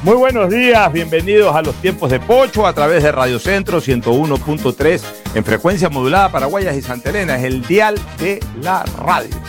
Muy buenos días, bienvenidos a los tiempos de Pocho a través de Radio Centro 101.3 en frecuencia modulada Paraguayas y Santa Elena, es el dial de la radio.